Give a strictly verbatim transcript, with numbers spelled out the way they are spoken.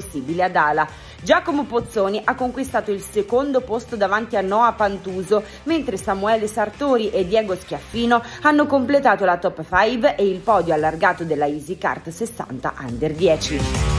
possibile ad ala. Giacomo Pozzoni ha conquistato il secondo posto davanti a Noah Pantuso, mentre Samuele Sartori e Diego Schiaffino hanno completato la top cinque e il podio allargato della EasyKart sessanta Under dieci.